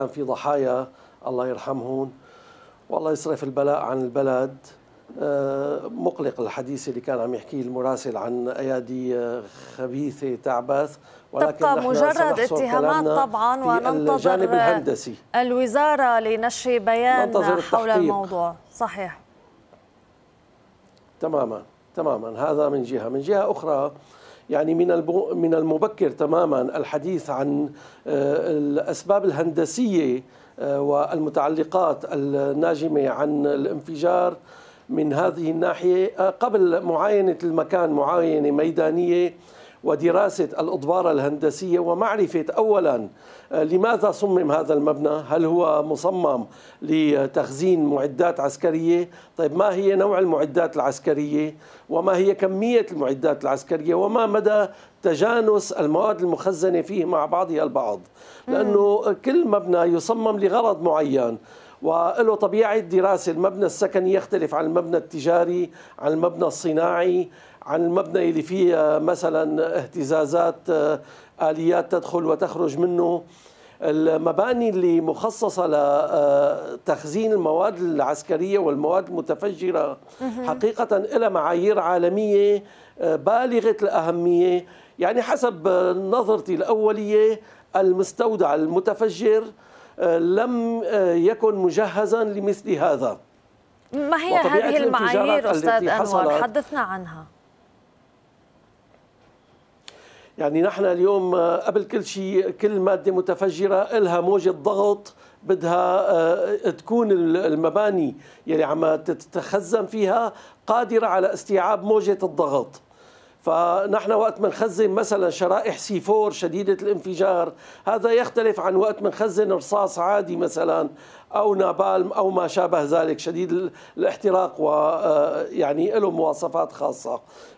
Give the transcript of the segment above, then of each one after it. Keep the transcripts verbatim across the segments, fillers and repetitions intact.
في ضحايا الله يرحمهم والله يصرف البلاء عن البلد. مقلق الحديث اللي كان عم يحكيه المراسل عن أيادي خبيثة تعبث، ولكن تبقى مجرد اتهامات طبعا، وننتظر الجانب الهندسي الوزارة لنشر بيان حول الموضوع. صحيح تماما تماما. هذا من جهة. من جهة أخرى يعني من من المبكر تماما الحديث عن الأسباب الهندسية والمتعلقات الناجمة عن الانفجار من هذه الناحية قبل معاينة المكان، معاينة ميدانية ودراسة الأضبار الهندسية ومعرفة أولا لماذا صمم هذا المبنى. هل هو مصمم لتخزين معدات عسكرية؟ طيب ما هي نوع المعدات العسكرية؟ وما هي كمية المعدات العسكرية؟ وما مدى تجانس المواد المخزنة فيه مع بعضها البعض؟ لأنه كل مبنى يصمم لغرض معين وله طبيعة دراسة. المبنى السكني يختلف عن المبنى التجاري، عن المبنى الصناعي، عن المبنى اللي فيه مثلا اهتزازات آليات تدخل وتخرج منه. المباني اللي مخصصة لتخزين المواد العسكرية والمواد المتفجرة حقيقة لها معايير عالمية بالغة الأهمية. يعني حسب نظرتي الأولية المستودع المتفجر لم يكن مجهزا لمثل هذا. ما هي هذه المعايير أستاذ أنور؟ حدثنا عنها. يعني نحن اليوم قبل كل شيء كل مادة متفجرة لها موجة ضغط بدها تكون المباني يلي عم تتخزن فيها قادرة على استيعاب موجة الضغط. فنحن وقت ما نخزن مثلا شرائح سي أربعة شديدة الانفجار هذا يختلف عن وقت ما نخزن رصاص عادي مثلا أو نابالم أو ما شابه ذلك شديد الاحتراق ويعني له مواصفات خاصة.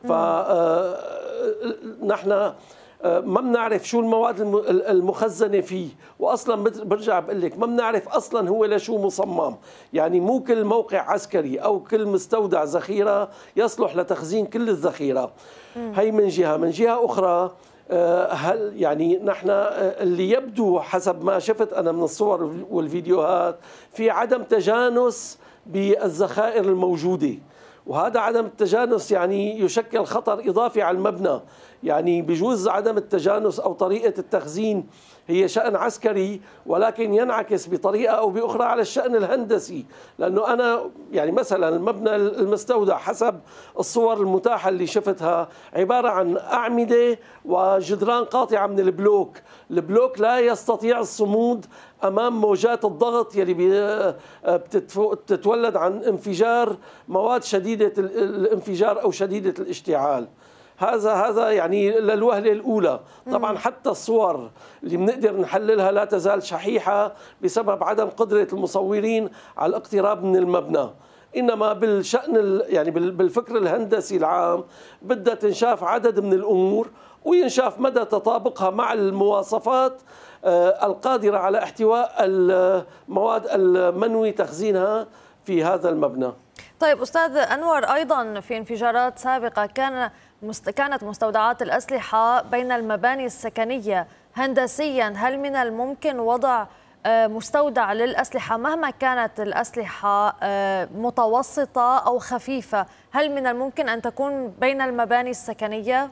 فنحن ما بنعرف شو المواد المخزنة فيه، وأصلا برجع بقول لك ما بنعرف أصلا هو لشو مصمم. يعني مو كل موقع عسكري أو كل مستودع ذخيرة يصلح لتخزين كل الذخيرة. هي من جهة. من جهة أخرى هل يعني نحن اللي يبدو حسب ما شفت أنا من الصور والفيديوهات في عدم تجانس بالذخائر الموجودة، وهذا عدم التجانس يعني يشكل خطر إضافي على المبنى. يعني بجوز عدم التجانس أو طريقة التخزين هي شأن عسكري ولكن ينعكس بطريقة أو بأخرى على الشأن الهندسي. لأنه أنا يعني مثلا المبنى المستودع حسب الصور المتاحة اللي شفتها عبارة عن أعمدة وجدران قاطعة من البلوك. البلوك لا يستطيع الصمود أمام موجات الضغط يلي بتتولد عن انفجار مواد شديدة الانفجار أو شديدة الاشتعال. هذا هذا يعني للوهلة الأولى. طبعا حتى الصور اللي بنقدر نحللها لا تزال شحيحة بسبب عدم قدرة المصورين على الاقتراب من المبنى. إنما بالشأن يعني بالفكر الهندسي العام بدها تنشاف عدد من الأمور وينشاف مدى تطابقها مع المواصفات القادرة على احتواء المواد المنوي تخزينها في هذا المبنى. طيب أستاذ أنور، أيضا في انفجارات سابقة كان كانت مستودعات الأسلحة بين المباني السكنية. هندسيا هل من الممكن وضع مستودع للأسلحة مهما كانت الأسلحة متوسطة أو خفيفة، هل من الممكن أن تكون بين المباني السكنية؟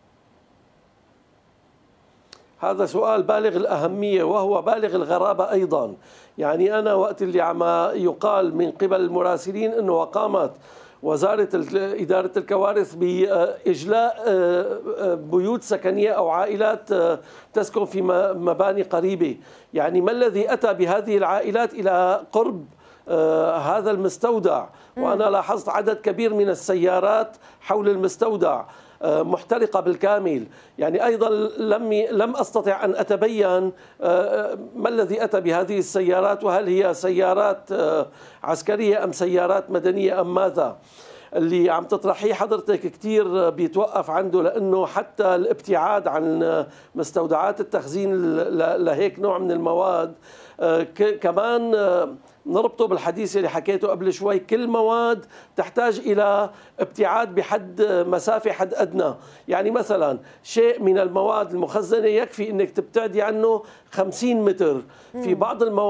هذا سؤال بالغ الأهمية وهو بالغ الغرابة أيضا. يعني أنا وقت اللي عم يقال من قبل المراسلين أنه وقامت وزارة إدارة الكوارث بإجلاء بيوت سكنية أو عائلات تسكن في مباني قريبة، يعني ما الذي أتى بهذه العائلات إلى قرب هذا المستودع؟ وأنا لاحظت عدد كبير من السيارات حول المستودع محترقة بالكامل. يعني أيضا لم لم أستطع أن أتبين ما الذي أتى بهذه السيارات وهل هي سيارات عسكرية أم سيارات مدنية أم ماذا. اللي عم تطرحيه حضرتك كتير بيتوقف عنده، لأنه حتى الابتعاد عن مستودعات التخزين لهيك نوع من المواد كمان نربطه بالحديث اللي حكيته قبل شوي. كل مواد تحتاج إلى ابتعاد بحد مسافة حد أدنى. يعني مثلا شيء من المواد المخزنة يكفي أنك تبتعدي عنه خمسين متر. في بعض المواد